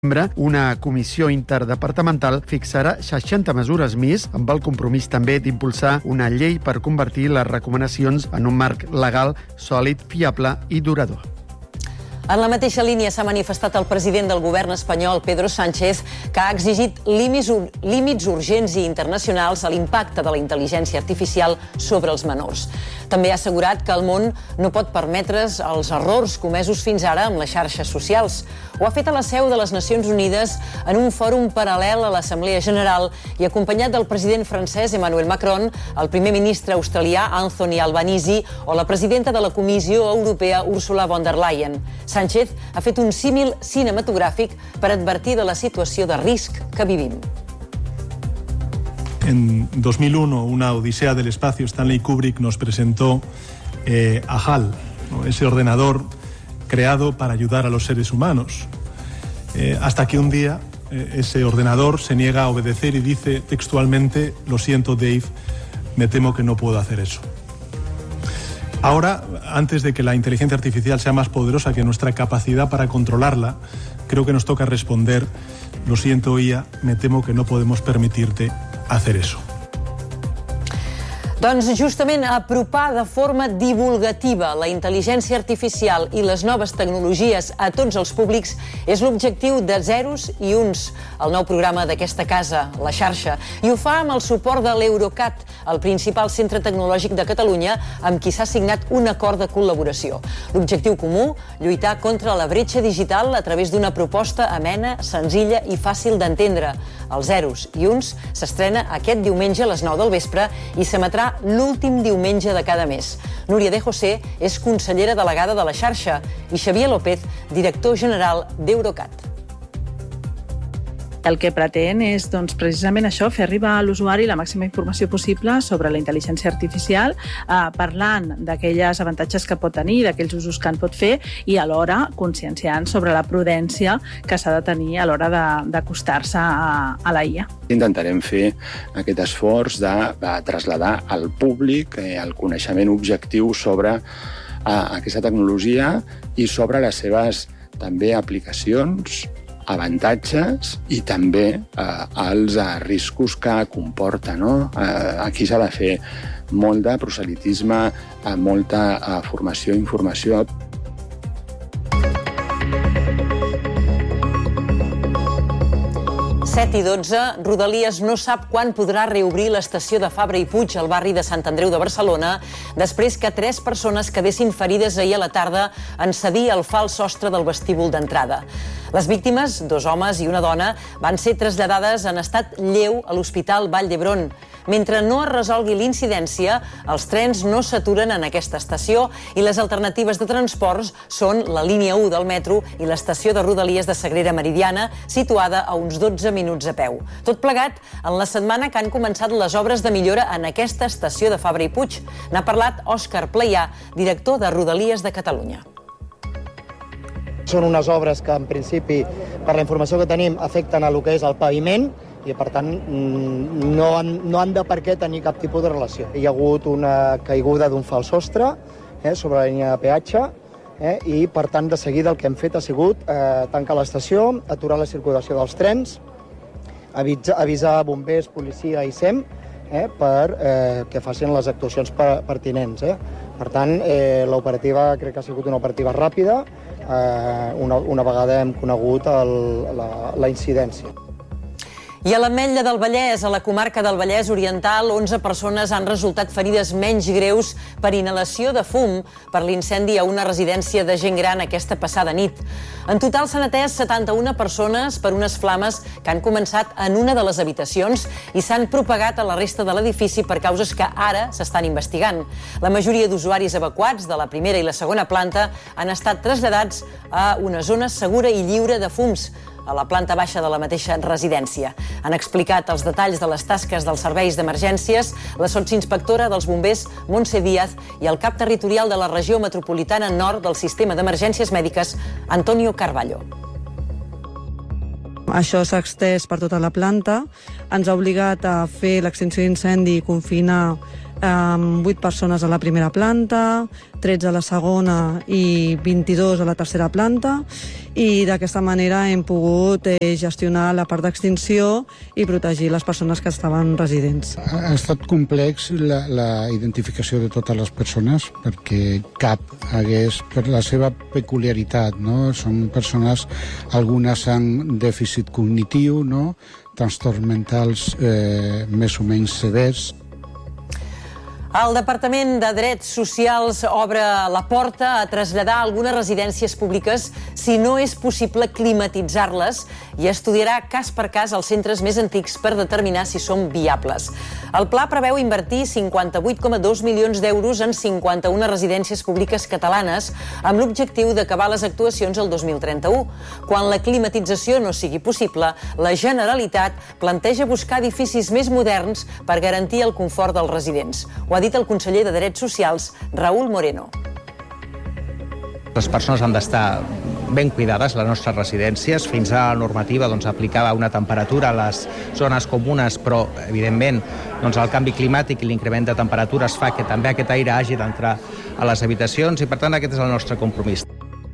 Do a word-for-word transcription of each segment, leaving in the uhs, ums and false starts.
Una comissió interdepartamental fixarà seixanta mesures més amb el compromís també d'impulsar una llei per convertir les recomanacions en un marc legal sòlid, fiable i durador. En la mateixa línia s'ha manifestat el president del govern espanyol, Pedro Sánchez, que ha exigit límits, límits urgents i internacionals a l'impacte de la intel·ligència artificial sobre els menors. També ha assegurat que el món no pot permetre's els errors comesos fins ara amb les xarxes socials. Ho ha fet a la seu de les Nacions Unides en un fòrum paral·lel a l'Assemblea General i acompanyat del president francès Emmanuel Macron, el primer ministre australià Anthony Albanese o la presidenta de la Comissió Europea Ursula von der Leyen. Sánchez ha fet un símil cinematogràfic per advertir de la situació de risc que vivim. En dos mil uno, una odisea del espacio, Stanley Kubrick nos presentó eh, a HAL, ¿no? Ese ordenador creado para ayudar a los seres humanos. Eh, hasta que un día eh, ese ordenador se niega a obedecer y dice textualmente: lo siento, Dave, me temo que no puedo hacer eso. Ahora, antes de que la inteligencia artificial sea más poderosa que nuestra capacidad para controlarla, creo que nos toca responder: lo siento, I A, me temo que no podemos permitirte hacer eso. Doncs justament apropar de forma divulgativa la intel·ligència artificial i les noves tecnologies a tots els públics és l'objectiu de Zeros i Uns, el nou programa d'aquesta casa, la xarxa, i ho fa amb el suport de l'Eurocat, el principal centre tecnològic de Catalunya, amb qui s'ha signat un acord de col·laboració. L'objectiu comú, lluitar contra la bretxa digital a través d'una proposta amena, senzilla i fàcil d'entendre. El Zeros i Uns s'estrena aquest diumenge a les nou del vespre i s'emetrà l'últim diumenge de cada mes. Núria de José és consellera delegada de la xarxa i Xavier López, director general d'Eurocat. El que pretén és doncs, precisament això, fer arribar a l'usuari la màxima informació possible sobre la intel·ligència artificial, eh, parlant d'aquells avantatges que pot tenir, d'aquells usos que en pot fer i alhora conscienciant sobre la prudència que s'ha de tenir a l'hora d'acostar-se a, a la I A. Intentarem fer aquest esforç de, de traslladar al públic eh, el coneixement objectiu sobre eh, aquesta tecnologia i sobre les seves també aplicacions, avantatges i també eh, els eh, riscos que comporta, no? Eh, aquí s'ha de fer molt de proselitisme, eh, molta eh, formació i informació. set i dotze, Rodalies no sap quan podrà reobrir l'estació de Fabra i Puig al barri de Sant Andreu de Barcelona després que tres persones quedessin ferides ahir a la tarda en cedir el fals sostre del vestíbul d'entrada. Les víctimes, dos homes i una dona, van ser traslladades en estat lleu a l'Hospital Vall d'Hebron. Mentre no es resolgui l'incidència, els trens no s'aturen en aquesta estació i les alternatives de transports són la línia u del metro i l'estació de Rodalies de Sagrera Meridiana, situada a uns dotze minuts a peu. Tot plegat en la setmana que han començat les obres de millora en aquesta estació de Fabra i Puig. N'ha parlat Òscar Pleià, director de Rodalies de Catalunya. Són unes obres que, en principi, per la informació que tenim, afecten a lo que és el paviment i, per tant, no han, no han de per què tenir cap tipus de relació. Hi ha hagut una caiguda d'un fals sostre eh, sobre la línia de peatge eh, i, per tant, de seguida el que hem fet ha sigut eh, tancar l'estació, aturar la circulació dels trens, avisar, avisar bombers, policia i SEM eh, per eh, que facin les actuacions pertinents. Eh. Per tant, eh, l'operativa crec que ha sigut una operativa ràpida, eh, una, una vegada hem conegut el, la, la incidència. I a l'Ametlla del Vallès, a la comarca del Vallès Oriental, onze persones han resultat ferides menys greus per inhalació de fum per l'incendi a una residència de gent gran aquesta passada nit. En total s'han atès setanta-una persones per unes flames que han començat en una de les habitacions i s'han propagat a la resta de l'edifici per causes que ara s'estan investigant. La majoria d'usuaris evacuats de la primera i la segona planta han estat traslladats a una zona segura i lliure de fums, a la planta baixa de la mateixa residència. Han explicat els detalls de les tasques dels serveis d'emergències la sotsinspectora dels bombers Montse Díaz i el cap territorial de la regió metropolitana nord del sistema d'emergències mèdiques Antonio Carballo. Això s'ha extès per tota la planta, ens ha obligat a fer l'extinció d'incendi i confinar amb vuit persones a la primera planta, tretze a la segona i vint-i-dos a la tercera planta, i d'aquesta manera hem pogut eh, gestionar la part d'extinció i protegir les persones que estaven residents. Ha estat complex la, la identificació de totes les persones perquè cap hagués, per la seva peculiaritat, no? Són persones, algunes amb dèficit cognitiu, no? Trastorns mentals eh, més o menys severs. El Departament de Drets Socials obre la porta a traslladar algunes residències públiques si no és possible climatitzar-les i estudiarà cas per cas els centres més antics per determinar si són viables. El pla preveu invertir cinquanta-vuit coma dos milions d'euros en cinquanta-una residències públiques catalanes amb l'objectiu d'acabar les actuacions el dos mil trenta-u. Quan la climatització no sigui possible, la Generalitat planteja buscar edificis més moderns per garantir el confort dels residents. Ho ha dit el conseller de Drets Socials, Raúl Moreno. Les persones han d'estar ben cuidades, les nostres residències. Fins a la normativa doncs, aplicava una temperatura a les zones comunes, però, evidentment, doncs, el canvi climàtic i l'increment de temperatures fa que també aquest aire hagi d'entrar a les habitacions i, per tant, aquest és el nostre compromís.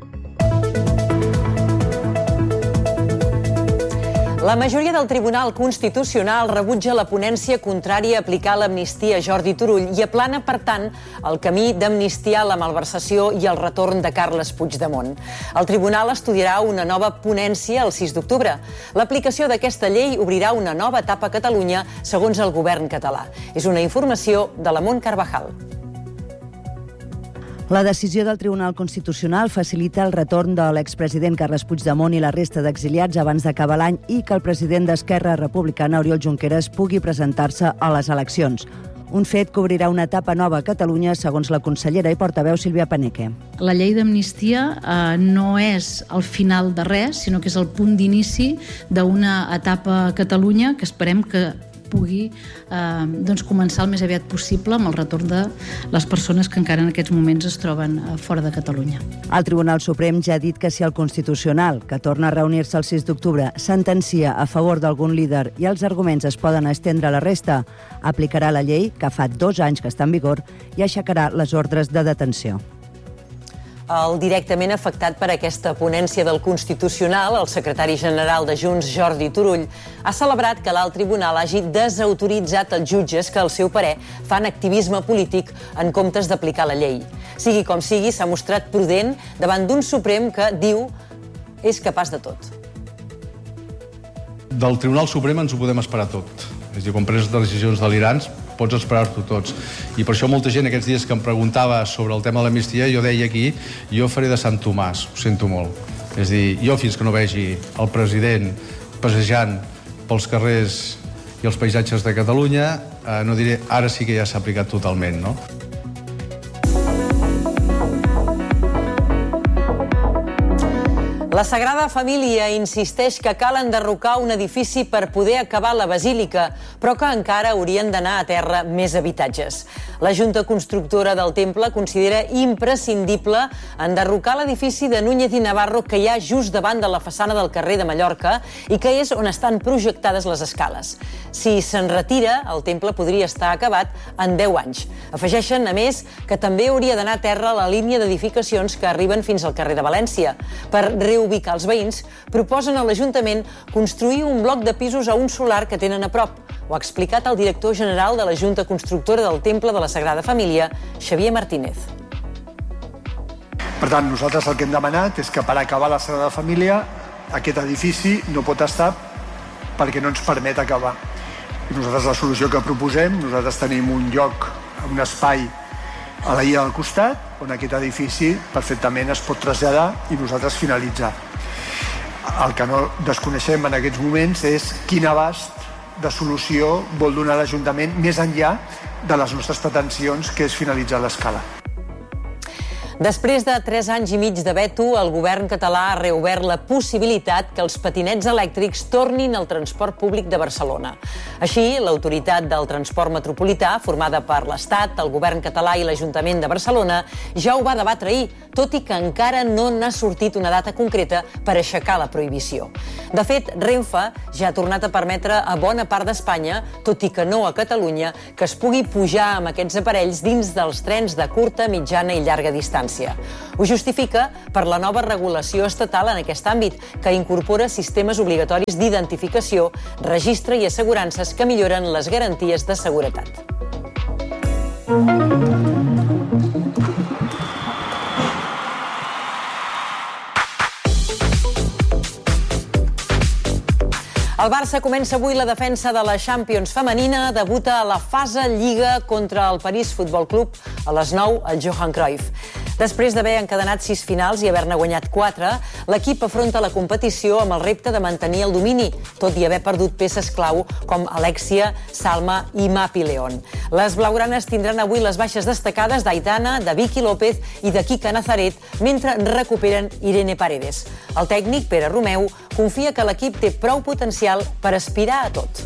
La majoria del Tribunal Constitucional rebutja la ponència contrària a aplicar l'amnistia a Jordi Turull i aplana, per tant, el camí d'amnistiar la malversació i el retorn de Carles Puigdemont. El Tribunal estudiarà una nova ponència el sis d'octubre. L'aplicació d'aquesta llei obrirà una nova etapa a Catalunya, segons el govern català. És una informació de la Mont Carvajal. La decisió del Tribunal Constitucional facilita el retorn de l'expresident Carles Puigdemont i la resta d'exiliats abans d'acabar l'any i que el president d'Esquerra Republicana, Oriol Junqueras, pugui presentar-se a les eleccions. Un fet que obrirà una etapa nova a Catalunya, segons la consellera i portaveu Sílvia Paneque. La llei d'amnistia eh, no és el final de res, sinó que és el punt d'inici d'una etapa a Catalunya que esperem que pugui eh, doncs començar el més aviat possible amb el retorn de les persones que encara en aquests moments es troben eh, fora de Catalunya. El Tribunal Suprem ja ha dit que si el Constitucional, que torna a reunir-se el sis d'octubre, sentencia a favor d'algun líder i els arguments es poden estendre a la resta, aplicarà la llei, que fa dos anys que està en vigor, i aixecarà les ordres de detenció. El directament afectat per aquesta ponència del Constitucional, el secretari general de Junts, Jordi Turull, ha celebrat que l'alt tribunal hagi desautoritzat els jutges que, al seu parer, fan activisme polític en comptes d'aplicar la llei. Sigui com sigui, s'ha mostrat prudent davant d'un Suprem que, diu, és capaç de tot. Del Tribunal Suprem ens ho podem esperar tot. És a dir, quan preses decisions delirants, pots esperar-t'ho tots. I per això molta gent aquests dies que em preguntava sobre el tema de l'amnistia, jo deia aquí, jo faré de Sant Tomàs, ho sento molt. És a dir, jo fins que no vegi el president passejant pels carrers i els paisatges de Catalunya, eh, no diré, ara sí que ja s'ha aplicat totalment, no? La Sagrada Família insisteix que cal enderrocar un edifici per poder acabar la basílica, però que encara haurien d'anar a terra més habitatges. La Junta Constructora del Temple considera imprescindible enderrocar l'edifici de Núñez i Navarro que hi ha just davant de la façana del carrer de Mallorca i que és on estan projectades les escales. Si se'n retira, el temple podria estar acabat en deu anys. Afegeixen, a més, que també hauria d'anar a terra la línia d'edificacions que arriben fins al carrer de València. Per reubicar els veïns, proposen a l'Ajuntament construir un bloc de pisos a un solar que tenen a prop. Ho ha explicat el director general de la Junta Constructora del Temple de la Sagrada Família, Xavier Martínez. Per tant, nosaltres el que hem demanat és que per acabar la Sagrada Família aquest edifici no pot estar perquè no ens permet acabar. I nosaltres la solució que proposem, nosaltres tenim un lloc, un espai a la illa del costat, on aquest edifici perfectament es pot traslladar i nosaltres finalitzar. El que no desconeixem en aquests moments és quin abast de solució vol donar l'Ajuntament més enllà de les nostres pretensions, que és finalitzar l'escala. Després de tres anys i mig de veto, el govern català ha reobert la possibilitat que els patinets elèctrics tornin al transport públic de Barcelona. Així, l'autoritat del transport metropolità, formada per l'Estat, el govern català i l'Ajuntament de Barcelona, ja ho va debatre ahir, tot i que encara no n'ha sortit una data concreta per aixecar la prohibició. De fet, Renfe ja ha tornat a permetre a bona part d'Espanya, tot i que no a Catalunya, que es pugui pujar amb aquests aparells dins dels trens de curta, mitjana i llarga distància. Ho justifica per la nova regulació estatal en aquest àmbit, que incorpora sistemes obligatoris d'identificació, registre i assegurances que milloren les garanties de seguretat. El Barça comença avui la defensa de la Champions femenina, debuta a la fase Lliga contra el París Futbol Club a les nou al Johan Cruyff. Després d'haver encadenat sis finals i haver-ne guanyat quatre, l'equip afronta la competició amb el repte de mantenir el domini, tot i haver perdut peces clau com Alexia, Salma i Mapi León. Les blaugranes tindran avui les baixes destacades d'Aitana, de Vicky López i de Kika Nazaret, mentre recuperen Irene Paredes. El tècnic, Pere Romeu, confia que l'equip té prou potencial per aspirar a tot.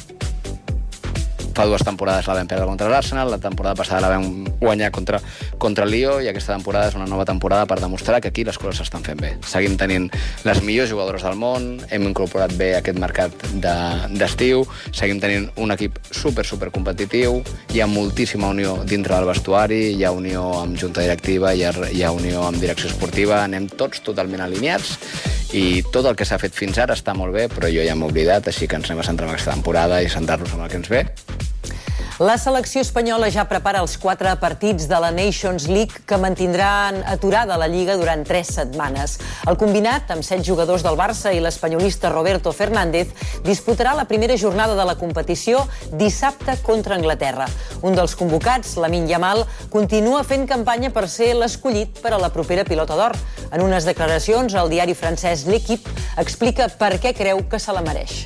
Fa dues temporades la vam perdre contra l'Arsenal, la temporada passada la vam guanyar contra, contra el Lió i aquesta temporada és una nova temporada per demostrar que aquí les coses s'estan fent bé. Seguim tenint les millors jugadores del món, hem incorporat bé aquest mercat d'estiu, de, seguim tenint un equip super, super competitiu, hi ha moltíssima unió dintre del vestuari, hi ha unió amb junta directiva, hi ha, hi ha unió amb direcció esportiva, anem tots totalment alineats i tot el que s'ha fet fins ara està molt bé, però jo ja m'he oblidat, així que ens anem a centrar en aquesta temporada i centrar-nos en el que ens ve. La selecció espanyola ja prepara els quatre partits de la Nations League que mantindran aturada la Lliga durant tres setmanes. El combinat, amb set jugadors del Barça i l'espanyolista Roberto Fernández, disputarà la primera jornada de la competició dissabte contra Anglaterra. Un dels convocats, Lamine Yamal, continua fent campanya per ser l'escollit per a la propera Pilota d'Or. En unes declaracions, el diari francès L'Equipe explica per què creu que se la mereix.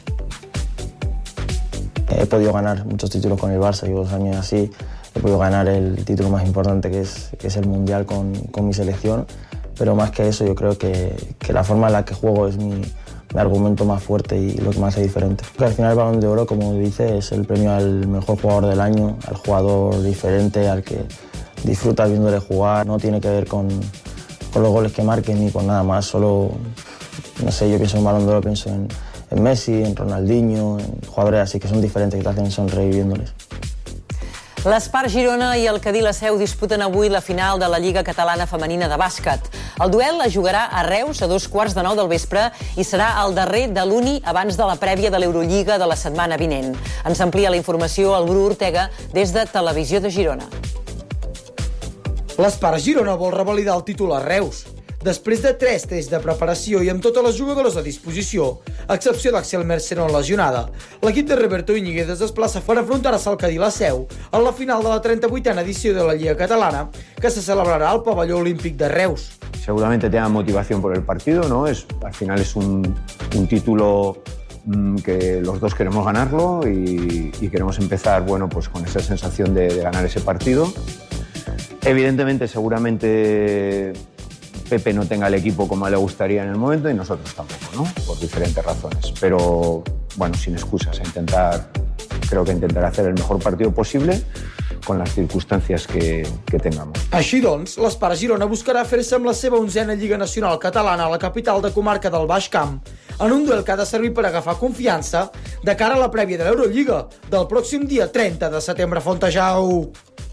He podido ganar muchos títulos con el Barça, llevo dos años así, he podido ganar el título más importante que es, que es el Mundial con, con mi selección, pero más que eso yo creo que, que la forma en la que juego es mi, mi argumento más fuerte y lo que más hace diferente. Porque al final el Balón de Oro, como dice, es el premio al mejor jugador del año, al jugador diferente, al que disfruta viéndole jugar, no tiene que ver con, con los goles que marquen ni con nada más, solo, no sé, yo pienso en Balón de Oro, pienso en en Messi, en Ronaldinho, en jugadores así que son diferentes, que te hacen sonreír viéndoles. L'Espar Girona i el Cadí la Seu disputen avui la final de la Lliga Catalana Femenina de Bàsquet. El duel es jugarà a Reus a dos quarts de nou del vespre i serà el darrer de l'Uni abans de la prèvia de l'Eurolliga de la setmana vinent. Ens amplia la informació el Bru Ortega des de Televisió de Girona. L'Espar Girona vol revalidar el títol a Reus. Després de tres tests de preparació i amb totes les jugadores a disposició, a excepció d'Axel Mercero lesionada, l'equip de Roberto Íñiguez es desplaça per enfrontar-se al Cadí la Seu en la final de la trenta-vuitena edició de la Lliga Catalana, que se celebrará al Pavelló Olímpic de Reus. Seguramente tengan motivación por el partido, ¿no? Es, al final es un, un título mmm, que los dos queremos ganarlo y, y queremos empezar, bueno, pues con esa sensación de, de ganar ese partido. Evidentemente, seguramente Pepe no tenga el equipo como le gustaría en el momento y nosotros tampoco, ¿no? Por diferentes razones. Pero, bueno, sin excusas, a intentar, creo que intentar hacer el mejor partido posible con las circunstancias que, que tengamos. Així doncs, l'Espar Girona buscarà fer-se amb la seva onzena Lliga Nacional Catalana a la capital de comarca del Baix Camp, en un duel que ha de servir per agafar confiança de cara a la prèvia de l'Eurolliga del pròxim dia trenta de setembre a Fontejau.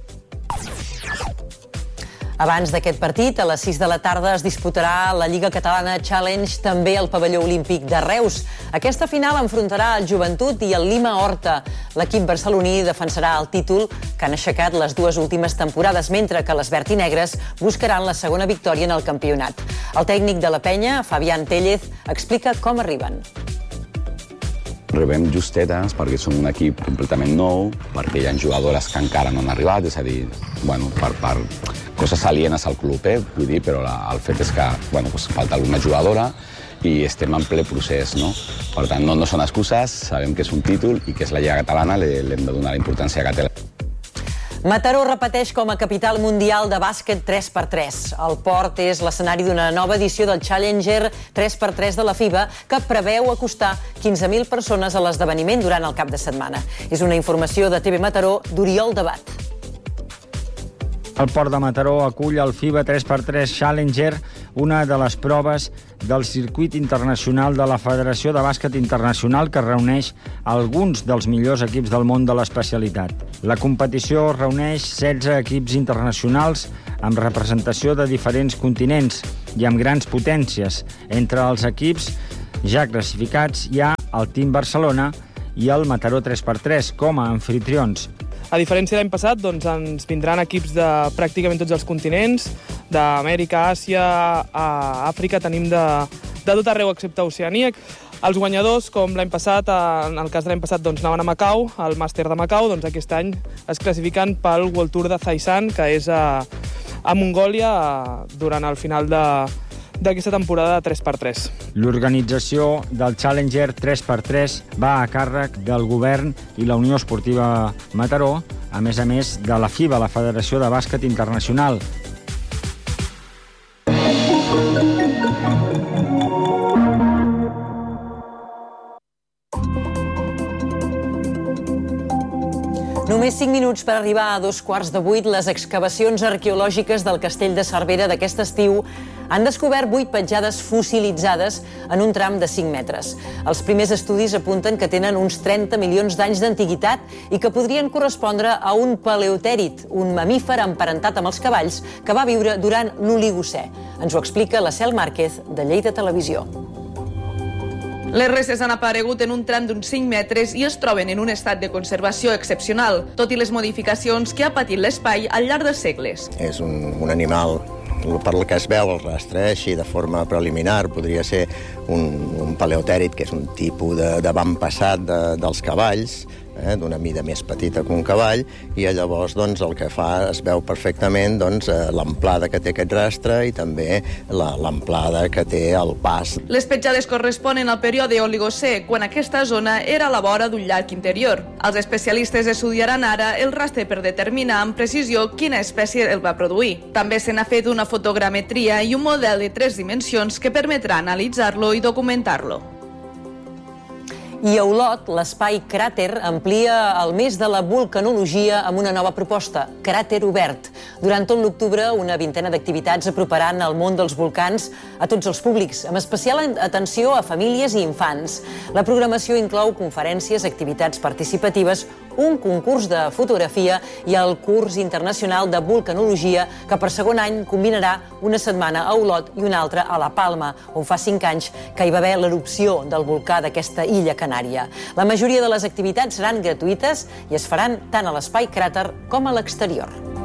Abans d'aquest partit, a les sis de la tarda es disputarà la Lliga Catalana Challenge també al Pavelló Olímpic de Reus. Aquesta final enfrontarà el Joventut i el Lima Horta. L'equip barceloní defensarà el títol que han aixecat les dues últimes temporades, mentre que les verd i negres buscaran la segona victòria en el campionat. El tècnic de la penya, Fabián Téllez, explica com arriben. Arribem justetes perquè som un equip completament nou, perquè hi ha jugadores que encara no han arribat, és a dir, bueno, per, per coses alienes al club, eh? Vull dir, però la, el fet és que bueno, pues, falta alguna jugadora i estem en ple procés, no? Per tant, no, no són excuses, sabem que és un títol i que és la Lliga Catalana, li hem de donar la importància que té. Mataró repeteix com a capital mundial de bàsquet tres per tres. El port és l'escenari d'una nova edició del Challenger tres per tres de la FIBA que preveu acostar quinze mil persones a l'esdeveniment durant el cap de setmana. És una informació de T V Mataró d'Oriol Debat. El port de Mataró acull el FIBA tres per tres Challenger, una de les proves del circuit internacional de la Federació de Bàsquet Internacional que reuneix alguns dels millors equips del món de l'especialitat. La competició reuneix setze equips internacionals amb representació de diferents continents i amb grans potències. Entre els equips ja classificats hi ha el Team Barcelona i el Mataró tres per tres com a anfitrions. A diferència de l'any passat, doncs, ens vindran equips de pràcticament tots els continents, d'Amèrica, Àsia, a Àfrica, tenim de, de tot arreu excepte Oceania. Els guanyadors, com l'any passat, en el cas de l'any passat, doncs, anaven a Macau, al màster de Macau, doncs aquest any es classifiquen pel World Tour de Zaisan, que és a, a Mongòlia, durant el final de d'aquesta temporada de tres per tres. L'organització del Challenger tres per tres va a càrrec del govern i la Unió Esportiva Mataró, a més a més de la FIBA, la Federació de Bàsquet Internacional. Només cinc minuts per arribar a dos quarts de vuit. Les excavacions arqueològiques del castell de Cervera d'aquest estiu han descobert vuit petjades fossilitzades en un tram de cinc metres. Els primers estudis apunten que tenen uns trenta milions d'anys d'antiguitat i que podrien correspondre a un paleotèrid, un mamífer emparentat amb els cavalls que va viure durant l'Oligocè. Ens ho explica la Cel Márquez, de Lleida Televisió. Les restes han aparegut en un tram d'uns cinc metres i es troben en un estat de conservació excepcional, tot i les modificacions que ha patit l'espai al llarg dels segles. És un, un animal per el que es veu el rastre, així de forma preliminar, podria ser un, un paleotèrid, que és un tipus de, de passat de, dels cavalls, eh, d'una mida més petita que un cavall, i llavors doncs, el que fa es veu perfectament doncs, l'amplada que té aquest rastre i també l'amplada que té el pas. Les petjades corresponen al període Oligocè, quan aquesta zona era a la vora d'un llac interior. Els especialistes estudiaran ara el rastre per determinar amb precisió quina espècie el va produir. També se n'ha fet una fotogrametria i un model de tres dimensions que permetrà analitzar-lo i documentar-lo. I a Olot, l'espai Cràter amplia el mes de la vulcanologia amb una nova proposta, Cràter Obert. Durant tot l'octubre, una vintena d'activitats aproparan el món dels volcans a tots els públics, amb especial atenció a famílies i infants. La programació inclou conferències, activitats participatives, un concurs de fotografia i el curs internacional de vulcanologia que per segon any combinarà una setmana a Olot i una altra a La Palma, on fa cinc anys que hi va haver l'erupció del volcà d'aquesta illa canària. La majoria de les activitats seran gratuïtes i es faran tant a l'espai Cràter com a l'exterior.